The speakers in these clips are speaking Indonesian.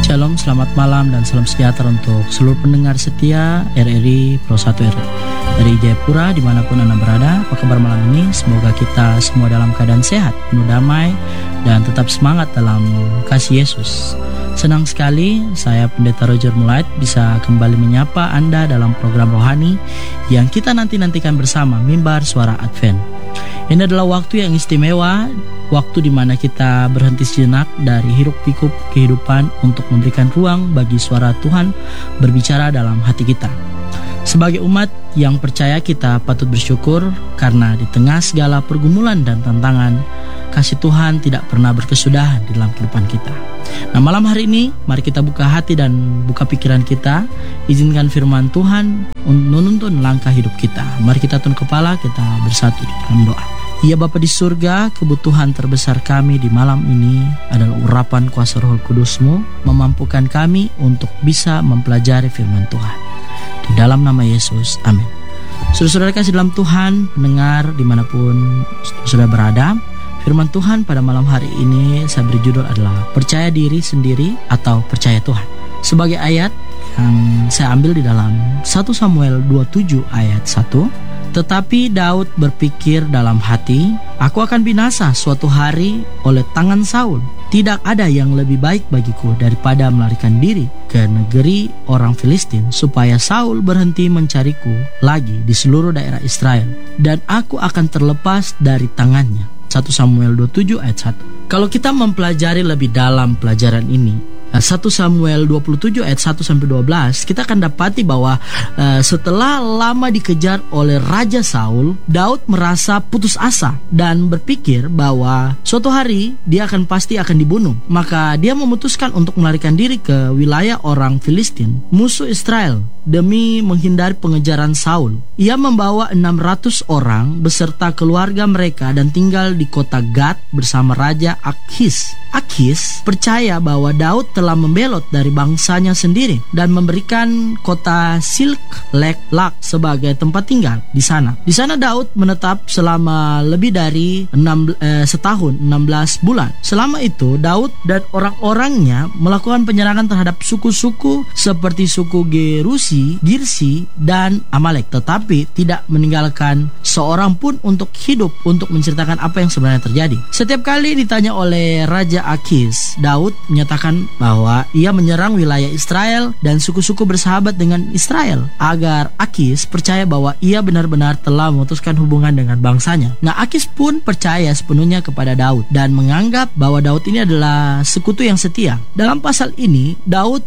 Shalom, selamat malam dan salam sejahtera untuk seluruh pendengar setia RRI Pro 1 dari Jayapura dimanapun Anda berada. Apa kabar malam ini? Semoga kita semua dalam keadaan sehat, penuh damai, dan tetap semangat dalam kasih Yesus. Senang sekali saya Pendeta Roger Mulait bisa kembali menyapa Anda dalam program rohani yang kita nanti-nantikan bersama, Mimbar Suara Advent. Ini adalah waktu yang istimewa, waktu di mana kita berhenti sejenak dari hiruk-pikuk kehidupan untuk memberikan ruang bagi suara Tuhan berbicara dalam hati kita. Sebagai umat yang percaya, kita patut bersyukur karena di tengah segala pergumulan dan tantangan, kasih Tuhan tidak pernah berkesudahan di dalam kehidupan kita. Nah, malam hari ini mari kita buka hati dan buka pikiran kita. Izinkan firman Tuhan menuntun langkah hidup kita. Mari kita tunduk kepala, kita bersatu di dalam doa. Ya Bapa di surga, kebutuhan terbesar kami di malam ini adalah urapan kuasa Roh Kudus-Mu, memampukan kami untuk bisa mempelajari firman Tuhan. Di dalam nama Yesus, amin. Saudara-saudara kasih dalam Tuhan, pendengar dimanapun saudara berada, firman Tuhan pada malam hari ini saya beri judul adalah percaya diri sendiri atau percaya Tuhan. Sebagai ayat yang saya ambil di dalam 1 Samuel 27 ayat 1. Tetapi Daud berpikir dalam hati, aku akan binasa suatu hari oleh tangan Saul. Tidak ada yang lebih baik bagiku daripada melarikan diri ke negeri orang Filistin, supaya Saul berhenti mencariku lagi di seluruh daerah Israel, dan aku akan terlepas dari tangannya. 1 Samuel 27 ayat 1. Kalau kita mempelajari lebih dalam pelajaran ini, 1 Samuel 27 ayat 1-12, kita akan dapati bahwa setelah lama dikejar oleh Raja Saul, Daud merasa putus asa dan berpikir bahwa suatu hari dia pasti akan dibunuh. Maka dia memutuskan untuk melarikan diri ke wilayah orang Filistin, musuh Israel, demi menghindari pengejaran Saul. Ia membawa 600 orang beserta keluarga mereka dan tinggal di kota Gad bersama Raja Akhis. Akhis percaya bahwa Daud telah membelot dari bangsanya sendiri dan memberikan kota Silklek sebagai tempat tinggal di sana. Di sana Daud menetap selama lebih dari setahun 16 bulan. Selama itu Daud dan orang-orangnya melakukan penyerangan terhadap suku-suku seperti suku Girsi dan Amalek, tetapi tidak meninggalkan seorang pun untuk hidup untuk menceritakan apa yang sebenarnya terjadi. Setiap kali ditanya oleh Raja Akhis, Daud menyatakan bahwa ia menyerang wilayah Israel dan suku-suku bersahabat dengan Israel, agar Akhis percaya bahwa ia benar-benar telah memutuskan hubungan dengan bangsanya. Nah, Akhis pun percaya sepenuhnya kepada Daud dan menganggap bahwa Daud ini adalah sekutu yang setia. Dalam pasal ini, Daud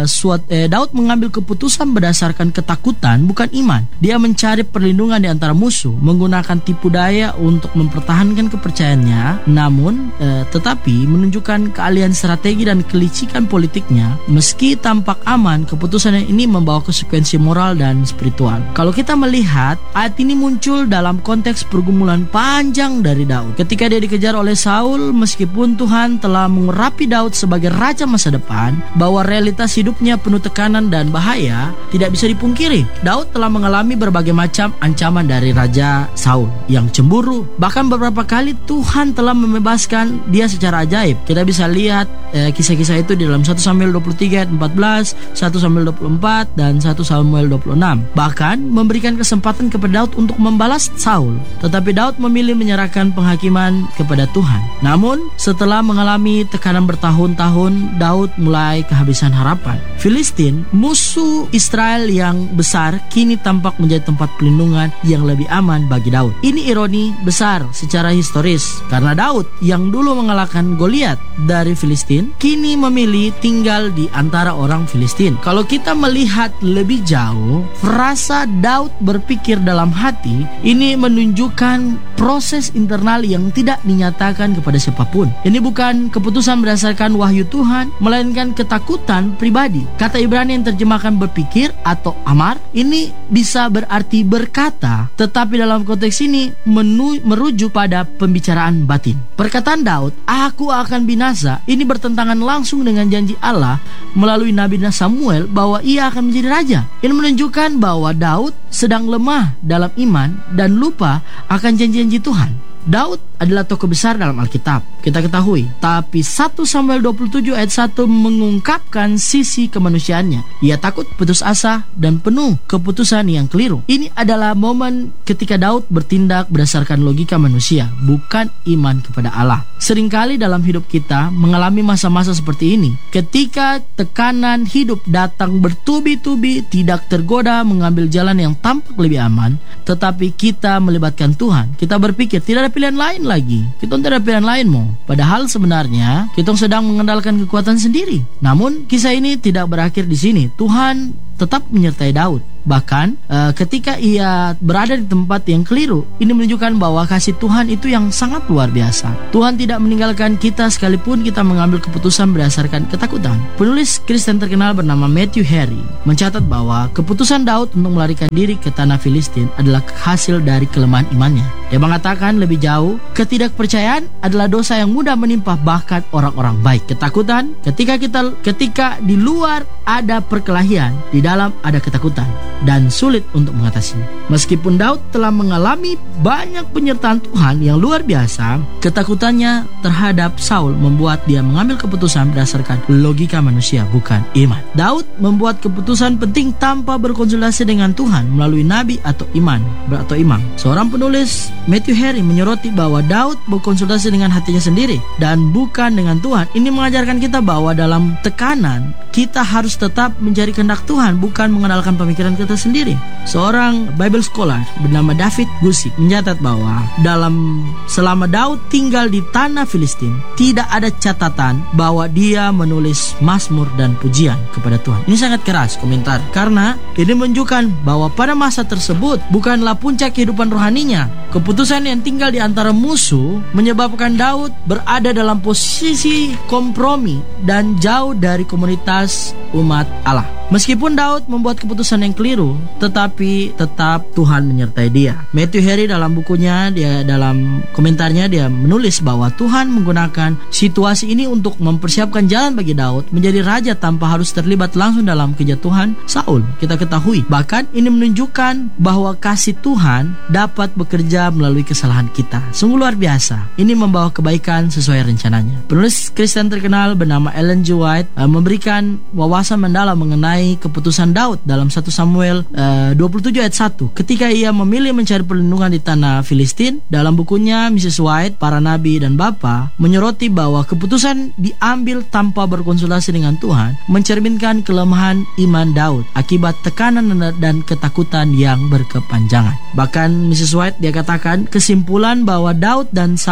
mengambil keputusan berdasarkan ketakutan, bukan iman. Dia mencari perlindungan di antara musuh, menggunakan tipu daya untuk mempertahankan kepercayaannya, namun tetapi menunjukkan keahlian strategi dan kelicikan politiknya. Meski tampak aman, keputusan ini membawa konsekuensi moral dan spiritual. Kalau kita melihat, ayat ini muncul dalam konteks pergumulan panjang dari Daud. Ketika dia dikejar oleh Saul, meskipun Tuhan telah mengurapi Daud sebagai raja masa depan, bahwa realitas hidupnya penuh tekanan dan bahaya tidak bisa dipungkiri. Daud telah mengalami berbagai macam ancaman dari Raja Saul yang cemburu. Bahkan beberapa kali Tuhan telah membebaskan dia secara ajaib. Kita bisa lihat kisah-kisah itu di dalam 1 Samuel 23 ayat 14, 1 Samuel 24 dan 1 Samuel 26. Bahkan memberikan kesempatan kepada Daud untuk membalas Saul, tetapi Daud memilih menyerahkan penghakiman kepada Tuhan. Namun setelah mengalami tekanan bertahun-tahun, Daud mulai kehabisan harapan. Filistin, musuh Israel yang besar, kini tampak menjadi tempat pelindungan yang lebih aman bagi Daud. Ini ironi besar secara historis, karena Daud yang dulu mengalahkan Goliat dari Filistin, kini memilih tinggal di antara orang Filistin. Kalau kita melihat lebih jauh, frasa Daud berpikir dalam hati ini menunjukkan proses internal yang tidak dinyatakan kepada siapapun. Ini bukan keputusan berdasarkan wahyu Tuhan, melainkan ketakutan pribadi. Kata Ibrani yang terjemahkan berpikir atau amar, ini bisa berarti berkata, tetapi dalam konteks ini merujuk pada pembicaraan batin. Perkataan Daud, aku akan binasa, ini bertentangan langsung dengan janji Allah melalui Nabi Samuel bahwa ia akan menjadi raja. Ini menunjukkan bahwa Daud sedang lemah dalam iman dan lupa akan janji-janji Tuhan. Daud adalah tokoh besar dalam Alkitab, kita ketahui. Tapi 1 Samuel 27 ayat 1 mengungkapkan sisi kemanusiaannya. Ia takut, putus asa, dan penuh keputusan yang keliru. Ini adalah momen ketika Daud bertindak berdasarkan logika manusia, bukan iman kepada Allah. Seringkali dalam hidup kita mengalami masa-masa seperti ini. Ketika tekanan hidup datang bertubi-tubi, tidak tergoda mengambil jalan yang tampak lebih aman, tetapi kita melibatkan Tuhan. Kita berpikir tidak ada pilihan lain lagi. Kita tidak ada pilihan lain mau. Padahal sebenarnya kita sedang mengandalkan kekuatan sendiri. Namun kisah ini tidak berakhir di sini. Tuhan tetap menyertai Daud. Bahkan ketika ia berada di tempat yang keliru, ini menunjukkan bahwa kasih Tuhan itu yang sangat luar biasa. Tuhan tidak meninggalkan kita sekalipun kita mengambil keputusan berdasarkan ketakutan. Penulis Kristen terkenal bernama Matthew Henry mencatat bahwa keputusan Daud untuk melarikan diri ke tanah Filistin adalah hasil dari kelemahan imannya. Dia mengatakan lebih jauh, ketidakpercayaan adalah dosa yang mudah menimpa bahkan orang-orang baik. Ketakutan, ketika di luar ada perkelahian, di dalam ada ketakutan dan sulit untuk mengatasinya. Meskipun Daud telah mengalami banyak penyertaan Tuhan yang luar biasa, ketakutannya terhadap Saul membuat dia mengambil keputusan berdasarkan logika manusia, bukan iman. Daud membuat keputusan penting tanpa berkonsultasi dengan Tuhan melalui nabi atau imam. Seorang penulis, Matthew Henry, menyoroti bahwa Daud berkonsultasi dengan hatinya sendiri dan bukan dengan Tuhan. Ini mengajarkan kita bahwa dalam tekanan kita harus tetap mencari kehendak Tuhan, bukan mengandalkan pemikiran kita sendiri. Seorang Bible scholar bernama David Guzik mencatat bahwa selama Daud tinggal di tanah Filistin, tidak ada catatan bahwa dia menulis mazmur dan pujian kepada Tuhan. Ini sangat keras komentar, karena ini menunjukkan bahwa pada masa tersebut bukanlah puncak kehidupan rohaninya. Keputusan yang tinggal di antara musuh menyebabkan Daud berada dalam posisi kompromi dan jauh dari komunitas umat Allah. Meskipun Daud membuat keputusan yang keliru, tetapi tetap Tuhan menyertai dia. Matthew Henry dalam bukunya, dalam komentarnya dia menulis bahwa Tuhan menggunakan situasi ini untuk mempersiapkan jalan bagi Daud menjadi raja tanpa harus terlibat langsung dalam kejatuhan Saul. Kita ketahui, bahkan ini menunjukkan bahwa kasih Tuhan dapat bekerja melalui kesalahan kita. Sungguh luar biasa. Ini membawa kebaikan sesuai rencananya. Penulis Kristen terkenal bernama Ellen G. White memberikan wawasan mendalam mengenai keputusan Daud dalam 1 Samuel 27 ayat 1 ketika ia memilih mencari perlindungan di tanah Filistin. Dalam bukunya Mrs. White, Para Nabi dan Bapa, menyoroti bahwa keputusan diambil tanpa berkonsultasi dengan Tuhan mencerminkan kelemahan iman Daud akibat tekanan dan ketakutan yang berkepanjangan. Bahkan Mrs. White dia katakan kesimpulan bahwa Daud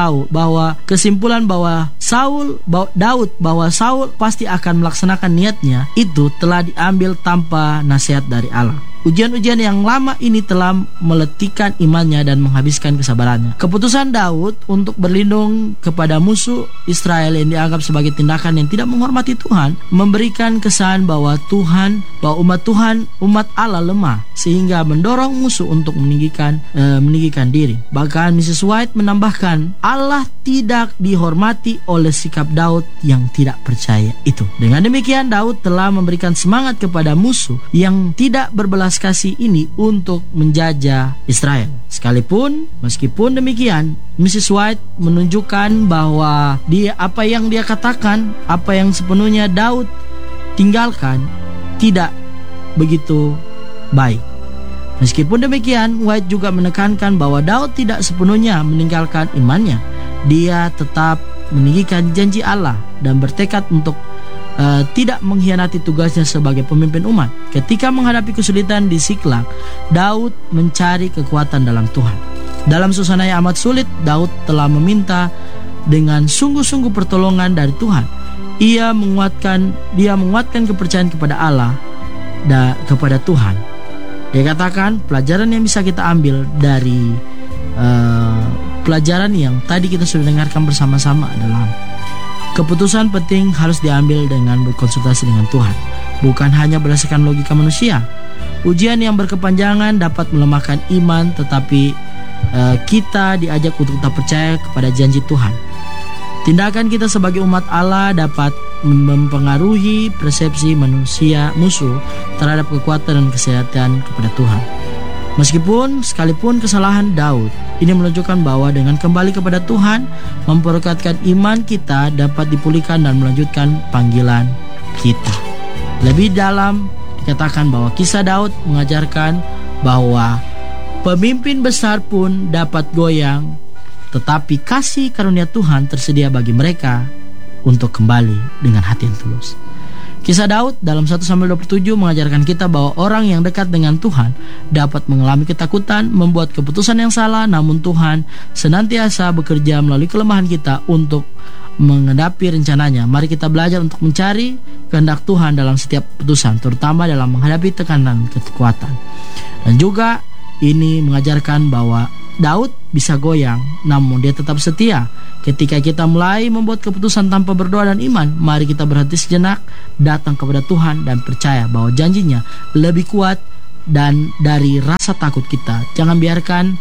Saul pasti akan melaksanakan niatnya itu telah diambil tanpa nasihat dari Allah. Ujian-ujian yang lama ini telah meletihkan imannya dan menghabiskan kesabarannya. Keputusan Daud untuk berlindung kepada musuh Israel yang dianggap sebagai tindakan yang tidak menghormati Tuhan memberikan kesan bahwa umat Allah lemah sehingga mendorong musuh untuk meninggikan diri. Bahkan Mrs. White menambahkan, Allah tidak dihormati oleh sikap Daud yang tidak percaya itu. Dengan demikian Daud telah memberikan semangat kepada musuh yang tidak berbelas kasih ini untuk menjajah Israel. Meskipun demikian, Mrs. White menunjukkan bahwa apa yang dia katakan, apa yang sepenuhnya Daud tinggalkan tidak begitu baik. Meskipun demikian, White juga menekankan bahwa Daud tidak sepenuhnya meninggalkan imannya. Dia tetap meninggikan janji Allah dan bertekad untuk tidak mengkhianati tugasnya sebagai pemimpin umat. Ketika menghadapi kesulitan di Siklag, Daud mencari kekuatan dalam Tuhan. Dalam suasana yang amat sulit, Daud telah meminta dengan sungguh-sungguh pertolongan dari Tuhan. Dia menguatkan kepercayaan kepada Allah dan kepada Tuhan. Dia katakan pelajaran yang bisa kita ambil dari pelajaran yang tadi kita sudah dengarkan bersama-sama adalah keputusan penting harus diambil dengan berkonsultasi dengan Tuhan, bukan hanya berdasarkan logika manusia. Ujian yang berkepanjangan dapat melemahkan iman, tetapi kita diajak untuk tetap percaya kepada janji Tuhan. Tindakan kita sebagai umat Allah dapat mempengaruhi persepsi musuh terhadap kekuatan dan kesehatan kepada Tuhan. Sekalipun kesalahan Daud ini menunjukkan bahwa dengan kembali kepada Tuhan, memperkuatkan iman kita dapat dipulihkan dan melanjutkan panggilan kita. Lebih dalam dikatakan bahwa kisah Daud mengajarkan bahwa pemimpin besar pun dapat goyang, tetapi kasih karunia Tuhan tersedia bagi mereka untuk kembali dengan hati yang tulus. Kisah Daud dalam 1 Samuel 27 mengajarkan kita bahwa orang yang dekat dengan Tuhan dapat mengalami ketakutan, membuat keputusan yang salah, namun Tuhan senantiasa bekerja melalui kelemahan kita untuk menghadapi rencananya. Mari kita belajar untuk mencari kehendak Tuhan dalam setiap keputusan, terutama dalam menghadapi tekanan kekuatan. Dan juga ini mengajarkan bahwa Daud bisa goyang, namun dia tetap setia. Ketika kita mulai membuat keputusan tanpa berdoa dan iman, mari kita berhenti sejenak, datang kepada Tuhan dan percaya bahwa janjinya lebih kuat dan dari rasa takut kita. Jangan biarkan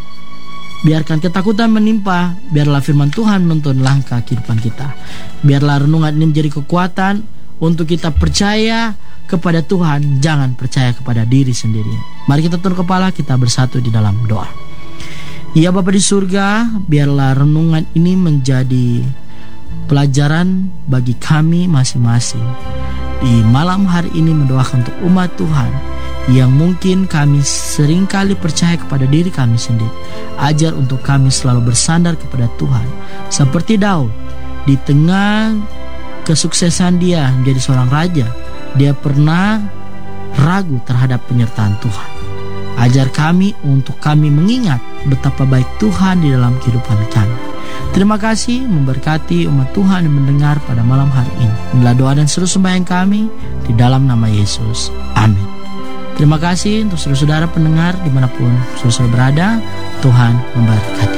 ketakutan menimpa. Biarlah firman Tuhan menuntun langkah kehidupan kita. Biarlah renungan ini menjadi kekuatan untuk kita percaya kepada Tuhan, jangan percaya kepada diri sendiri. Mari kita tunduk kepala, kita bersatu di dalam doa. Ya Bapa di surga, biarlah renungan ini menjadi pelajaran bagi kami masing-masing. Di malam hari ini mendoakan untuk umat Tuhan yang mungkin kami seringkali percaya kepada diri kami sendiri. Ajar untuk kami selalu bersandar kepada Tuhan. Seperti Daud, di tengah kesuksesan dia menjadi seorang raja, dia pernah ragu terhadap penyertaan Tuhan. Ajar kami untuk kami mengingat betapa baik Tuhan di dalam kehidupan kami. Terima kasih memberkati umat Tuhan yang mendengar pada malam hari ini. Inilah doa dan seluruh sembahyang kami di dalam nama Yesus. Amin. Terima kasih untuk saudara-saudara pendengar dimanapun saudara berada. Tuhan memberkati.